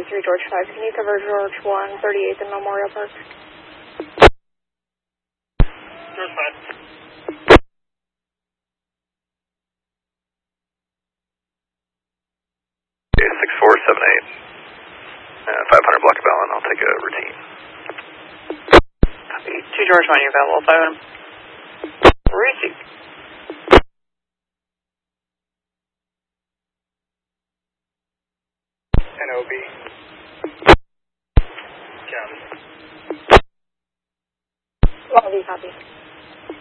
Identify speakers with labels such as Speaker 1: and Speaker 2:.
Speaker 1: 3 George 5. Can you cover George 1, 38th and Memorial Park?
Speaker 2: George 5.
Speaker 3: Okay, 6478. 500 block of Allen, I'll take a routine.
Speaker 4: 2 George 1, you're available. 500. Receive.
Speaker 2: NOB.
Speaker 1: Lobby, copy.